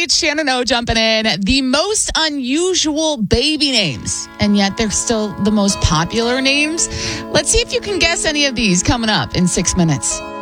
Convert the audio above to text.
it's Shannon O jumping in. The most unusual baby names, and yet they're still the most popular names. Let's see if you can guess any of these coming up in 6 minutes.